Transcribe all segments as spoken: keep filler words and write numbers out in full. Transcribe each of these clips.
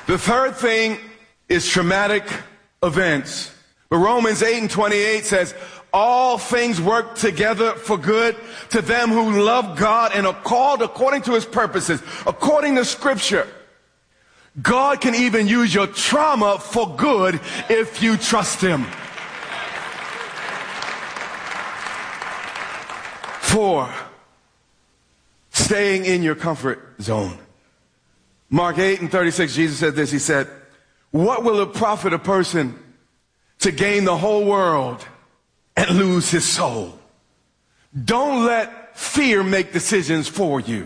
The third thing is traumatic events. But Romans eight and twenty-eight says, all things work together for good to them who love God and are called according to his purposes. According to Scripture, God can even use your trauma for good if you trust him. Four, staying in your comfort zone. Mark eight and thirty-six, Jesus said this. He said, what will it profit a person to gain the whole world and lose his soul? Don't let fear make decisions for you.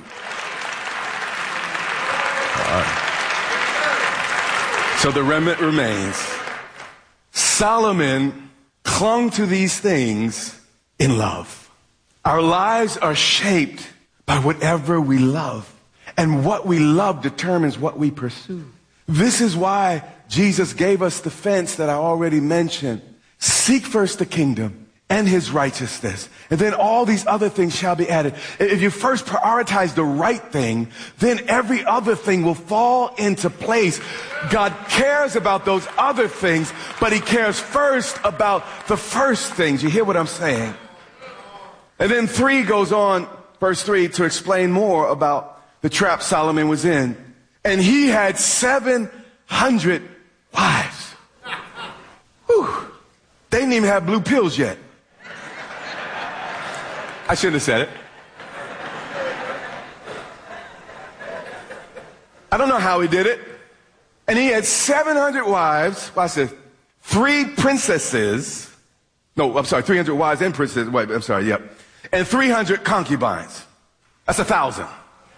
All right. So the remnant remains. Solomon clung to these things in love. Our lives are shaped by whatever we love. And what we love determines what we pursue. This is why Jesus gave us the fence that I already mentioned. Seek first the kingdom and his righteousness, and then all these other things shall be added. If you first prioritize the right thing, then every other thing will fall into place. God cares about those other things, but he cares first about the first things. You hear what I'm saying? And then three goes on, verse three, to explain more about the trap Solomon was in. And he had seven hundred wives. Whew. They didn't even have blue pills yet. I shouldn't have said it. I don't know how he did it. And he had seven hundred wives. Watch this. Three princesses. No, I'm sorry, three hundred wives and princesses. Wait, I'm sorry, yep. And three hundred concubines. That's a thousand.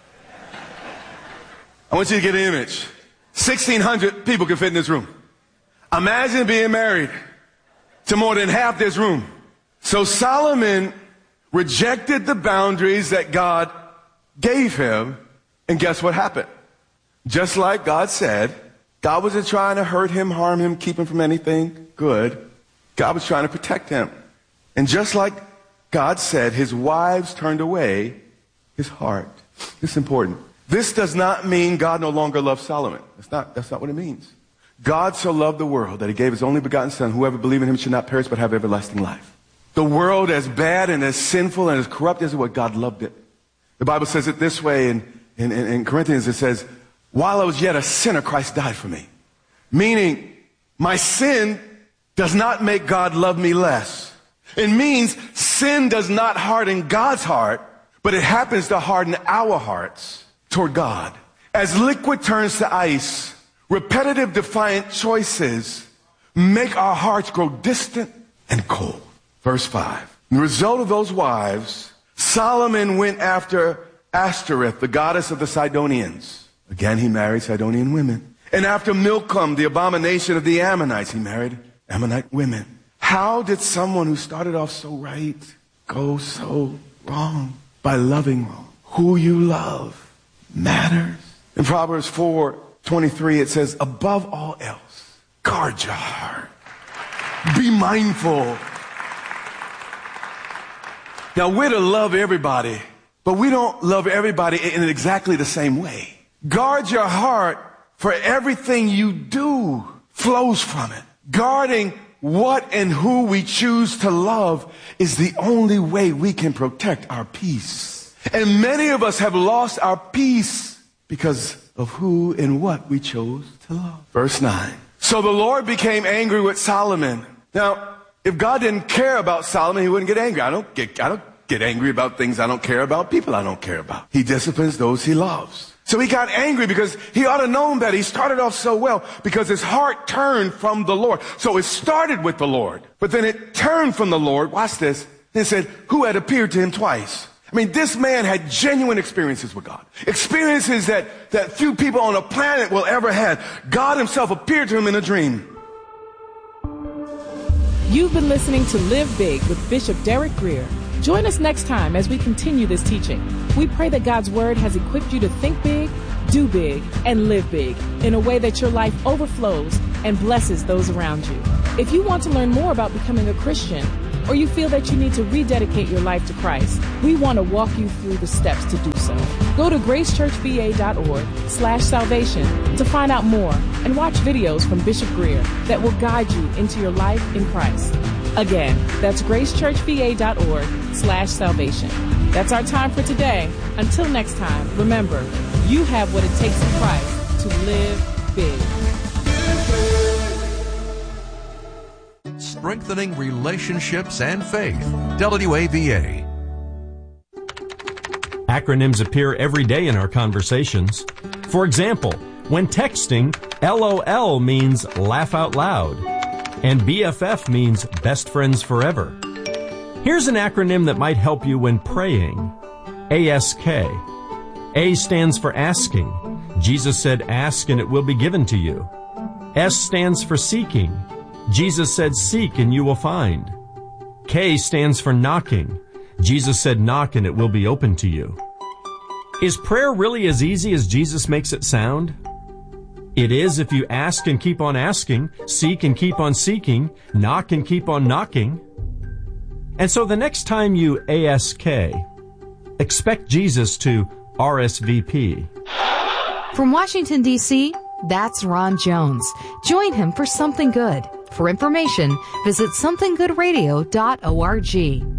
I want you to get an image. sixteen hundred people can fit in this room. Imagine being married to more than half this room. So Solomon rejected the boundaries that God gave him, and guess what happened? Just like God said, God wasn't trying to hurt him, harm him, keep him from anything good. God was trying to protect him. And just like God said, his wives turned away his heart. This is important. This does not mean God no longer loves Solomon. That's not, that's not what it means. God so loved the world that he gave his only begotten son. Whoever believes in him should not perish but have everlasting life. The world, as bad and as sinful and as corrupt as it was, God loved it. The Bible says it this way in, in, in Corinthians. It says, while I was yet a sinner, Christ died for me. Meaning, my sin does not make God love me less. It means sin does not harden God's heart, but it happens to harden our hearts toward God. As liquid turns to ice, repetitive defiant choices make our hearts grow distant and cold. Verse five. The result of those wives, Solomon went after Ashtoreth, the goddess of the Sidonians. Again, he married Sidonian women. And after Milcom, the abomination of the Ammonites, he married Ammonite women. How did someone who started off so right go so wrong? By loving wrong. Who you love matters. In Proverbs four twenty-three, it says, above all else, guard your heart. Be mindful. Now, we're to love everybody, but we don't love everybody in exactly the same way. Guard your heart, for everything you do flows from it. Guarding what and who we choose to love is the only way we can protect our peace. And many of us have lost our peace because of who and what we chose to love. Verse nine. So the Lord became angry with Solomon. Now, if God didn't care about Solomon, he wouldn't get angry. I don't get, I don't get angry about things I don't care about, people I don't care about. He disciplines those he loves. So he got angry because he ought to known that he started off so well because his heart turned from the Lord. So it started with the Lord, but then it turned from the Lord. Watch this. And said, who had appeared to him twice. I mean, this man had genuine experiences with God. Experiences that, that few people on the planet will ever have. God himself appeared to him in a dream. You've been listening to Live Big with Bishop Derek Grier. Join us next time as we continue this teaching. We pray that God's word has equipped you to think big, do big, and live big in a way that your life overflows and blesses those around you. If you want to learn more about becoming a Christian, or you feel that you need to rededicate your life to Christ, we want to walk you through the steps to do so. Go to gracechurchva.org slash salvation to find out more and watch videos from Bishop Greer that will guide you into your life in Christ. Again, that's gracechurchva.org slash salvation. That's our time for today. Until next time, remember, you have what it takes in Christ to live big. Strengthening relationships and faith. W A V A. Acronyms appear every day in our conversations. For example, when texting, L O L means laugh out loud, and B F F means best friends forever. Here's an acronym that might help you when praying. A S K. A stands for asking. Jesus said, ask and it will be given to you. S stands for seeking. Jesus said, seek and you will find. K stands for knocking. Jesus said, knock and it will be open to you. Is prayer really as easy as Jesus makes it sound? It is if you ask and keep on asking, seek and keep on seeking, knock and keep on knocking. And so the next time you A S K, expect Jesus to R S V P. From Washington, D C, that's Ron Jones. Join him for Something Good. For information, visit something good radio dot org.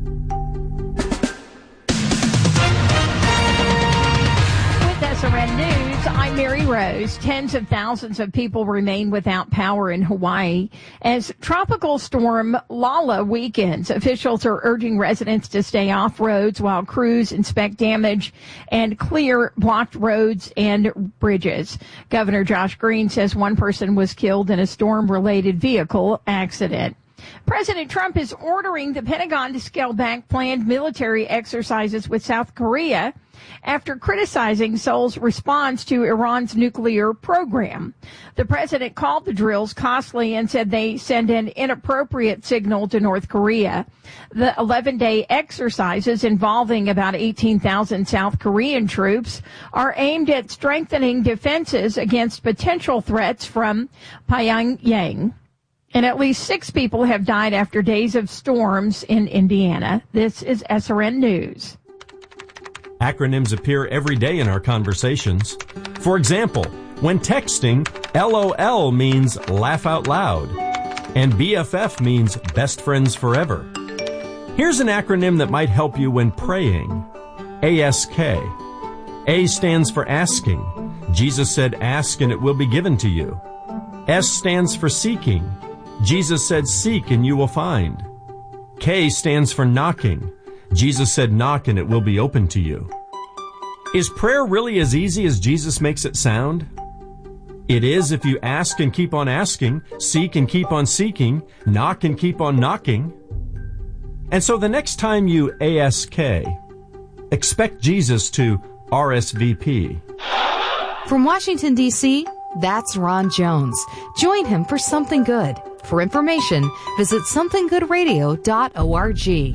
S R N News, I'm Mary Rose. Tens of thousands of people remain without power in Hawaii as Tropical Storm Lala weakens. Officials are urging residents to stay off roads while crews inspect damage and clear blocked roads and bridges. Governor Josh Green says one person was killed in a storm-related vehicle accident. President Trump is ordering the Pentagon to scale back planned military exercises with South Korea after criticizing Seoul's response to Iran's nuclear program. The president called the drills costly and said they send an inappropriate signal to North Korea. The eleven-day exercises involving about eighteen thousand South Korean troops are aimed at strengthening defenses against potential threats from Pyongyang. And at least six people have died after days of storms in Indiana. This is S R N News. Acronyms appear every day in our conversations. For example, when texting, L O L means laugh out loud, and B F F means best friends forever. Here's an acronym that might help you when praying. A S K. A stands for asking. Jesus said, ask and it will be given to you. S stands for seeking. Jesus said, seek and you will find. K stands for knocking. Jesus said, knock and it will be open to you. Is prayer really as easy as Jesus makes it sound? It is if you ask and keep on asking, seek and keep on seeking, knock and keep on knocking. And so the next time you A S K, expect Jesus to R S V P. From Washington, D C, that's Ron Jones. Join him for Something Good. For information, visit something good radio dot org.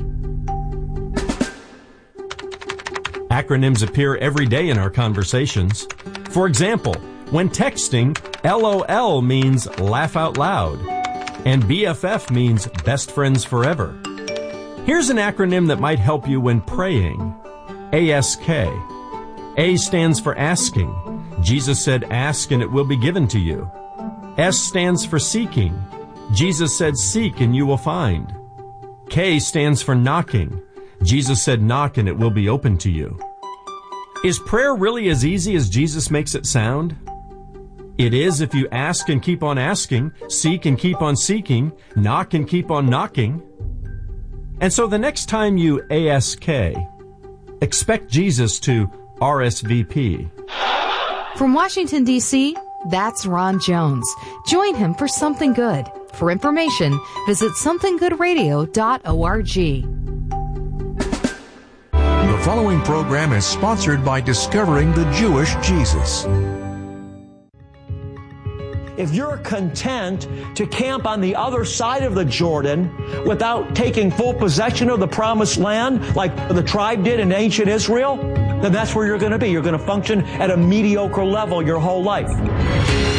Acronyms appear every day in our conversations. For example, when texting, L O L means laugh out loud, and B F F means best friends forever. Here's an acronym that might help you when praying. A S K. A stands for asking. Jesus said, ask and it will be given to you. S stands for seeking. Jesus said, seek and you will find. K stands for knocking. Jesus said, knock and it will be open to you. Is prayer really as easy as Jesus makes it sound? It is if you ask and keep on asking, seek and keep on seeking, knock and keep on knocking. And so the next time you A S K, expect Jesus to R S V P. From Washington, D C, that's Ron Jones. Join him for Something Good. For information, visit something good radio dot org. The following program is sponsored by Discovering the Jewish Jesus. If you're content to camp on the other side of the Jordan without taking full possession of the promised land like the tribe did in ancient Israel, then that's where you're going to be. You're going to function at a mediocre level your whole life.